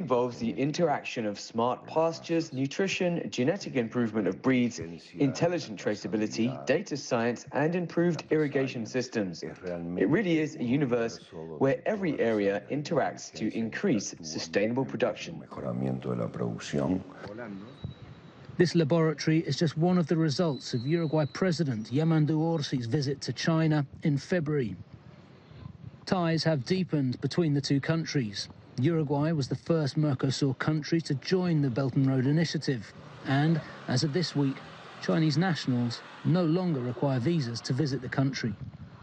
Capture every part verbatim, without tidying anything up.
involves the interaction of smart pastures, nutrition, genetic improvement of breeds, intelligent traceability, data science, and improved irrigation systems. It really is a universe where every area interacts to increase sustainable production. This laboratory is just one of the results of Uruguay President Yamandu Orsi's visit to China in February. Ties have deepened between the two countries. Uruguay was the first Mercosur country to join the Belt and Road Initiative. And, as of this week, Chinese nationals no longer require visas to visit the country.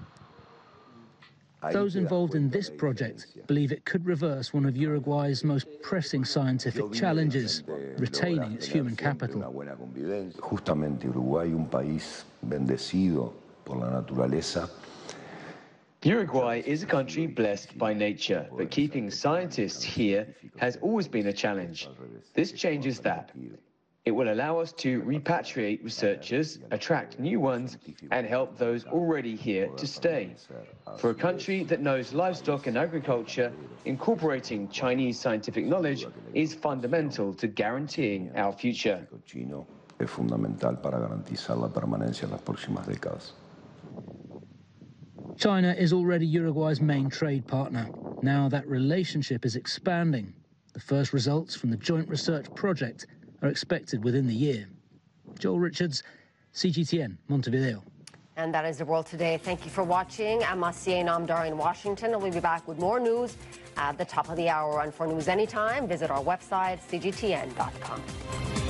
Those involved in this project believe it could reverse one of Uruguay's most pressing scientific challenges, retaining its human capital. Justamente Uruguay, un país bendecido por la naturaleza. Uruguay is a country blessed by nature, but keeping scientists here has always been a challenge. This changes that. It will allow us to repatriate researchers, attract new ones, and help those already here to stay. For a country that knows livestock and agriculture, incorporating Chinese scientific knowledge is fundamental to guaranteeing our future. Es fundamental para garantizar la permanencia en las próximas décadas. China is already Uruguay's main trade partner. Now that relationship is expanding. The first results from the joint research project are expected within the year. Joel Richards, C G T N, Montevideo. And that is the world today. Thank you for watching. I'm Asiye Namdar in Washington, and we'll be back with more news at the top of the hour. And for news anytime, visit our website, C G T N dot com.